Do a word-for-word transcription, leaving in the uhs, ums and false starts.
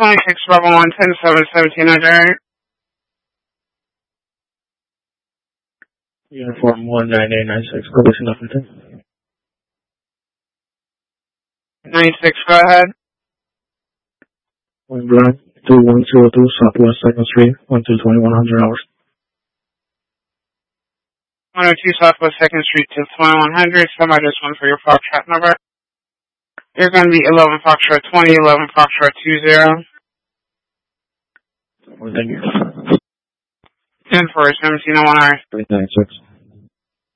twenty-six Bravo one, ten seven, seventeen hundred. Uniform one nine eight nine six, Coalition Huffington. ninety-six, go ahead. One Blind, two one zero two Southwest second Street, one two twenty-one hundred hours. one oh two Southwest second Street to twenty-one hundred. Somebody just one for your Foxtrot number. You're going to be eleven Foxtrot twenty, eleven Foxtrot two zero. Well, thank you. ten four, seventeen oh one hours. three nine six.